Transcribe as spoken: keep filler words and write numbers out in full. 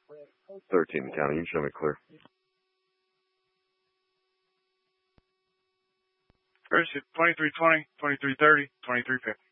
thirteen county. You can show me clear. First, twenty-three twenty, twenty-three thirty, twenty-three fifty.